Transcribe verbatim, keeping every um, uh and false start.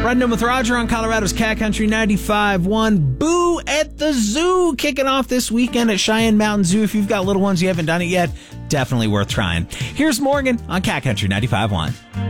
Brendan with Roger on Colorado's Cat Country ninety-five point one. Boo at the Zoo kicking off this weekend at Cheyenne Mountain Zoo. If you've got little ones you haven't done it yet, definitely worth trying. Here's Morgan on Cat Country ninety-five point one.